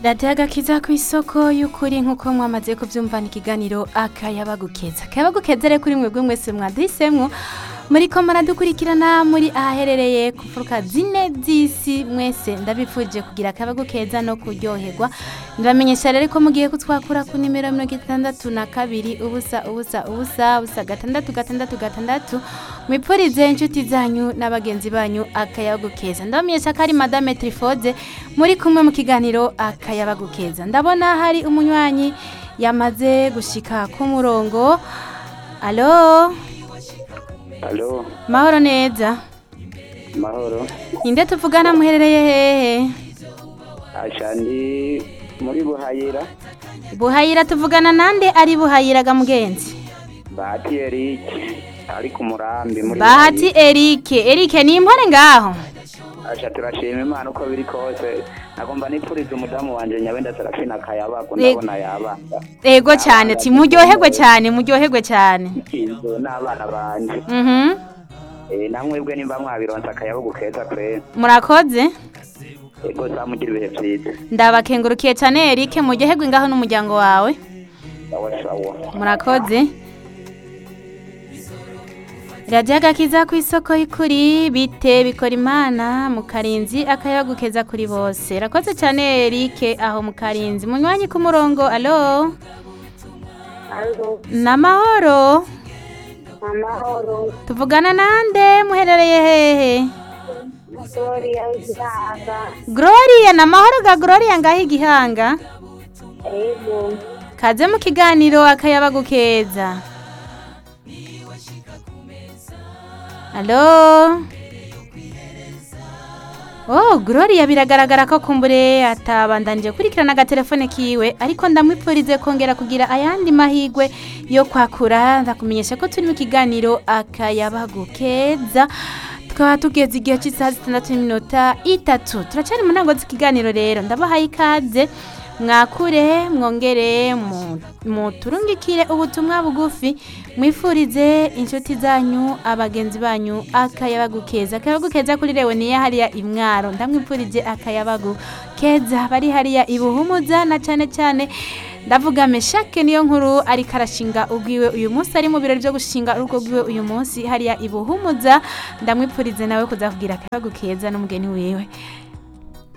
radiyo agakiza ku isoko y'ukuri nk'uko mwamaze kubyumvana ikiganiro akayabagukeza akayabagukeza rero kuri mwebwe mwese mwaduhisemwo muri ko muradukurikirana muri ahaherereye ku mfuruka zine z'isi mwese ndabifuje kugira akayabagukeza no kuryoherwa ndabamenyesha rero ko mugiye kutwakura ku nimero 62 ubusa ubusa ubusa ubusa gatandatu gatandatu gatandatu mwipfurize inshuti zanyu n'abagenzi banyu akayabagukeza ndabamenyesha ko ari madame Trifode muri kumwe mu kiganiro akayabagukeza ndabona hari umunywanyi yamaze gushika ku murongo. Alo Alo, mahoro neza mahoro. inde tuvugana muherereye hehe? Ashandi muri Buhayira. Buhayira tuvugana nande ari Buhayira ga mugenzi? Bahati Eric ari ku Murambi muri Bahati Eric ni impore ngaho? Asha turashima Imana uko biri kose. Nagomba nipfuriza umudamu wanje Nyabenda Serafina Kayabago Ego. ndabona yabanga. Ego cyane ti muryoherwe cyane. Izo n'abana banje. Namwebwe nimba mwabironsa Akayabago keza kure. Murakoze Ego zamugira ibihe byiza. ndabakengurukiye cyane Eric muryoherwe ngaho n'umuryango wawe. Sawa. Murakoze radiyo agakiza ku isoko y'ukuri bite bikora imana mu Karinzi akayabagukeza kuri bose. Rakoze cyane Eric aho mu Karinzi munywanyi ku murongo. Alo Alo, namahoro amahoro, tuvugana nande muherereye hehe? Gloria Gihanga, Gloria namahoro ga Gloria ngaho igihanga ego, kaze mu kiganiro akayabagukeza. Alo Oh Gloria biragaragara ko kumbure atabandanije kurikirana agatelefone kiwe ariko ndamwipfurize kongera kugira ayandi mahigwe yo kwakura ndakumenyesha ko turi mu kiganiro akayabagukeza tukaba tugeze igihe cy'isaha 6:03 turacari mu ntango z'ikiganiro rero ndabahaye ikaze mwakure mwongere muturungikire ubutumwa bugufi mwifurize inshuti zanyu abagenzi banyu akayabagukeza kuri rewe niya hariya imwaro ndamwifurije akayabagukeza bari hariya ibuhumuza na cyane ndavuga Meshake niyo nkuru ari karashinga ubwiwe uyu munsi ari mu birori byo gushinga urugo rwiwe uyu munsi hariya ibuhumuza ndamwifurize nawe kuzakugira akayabagukeza n'umugeni wiwe.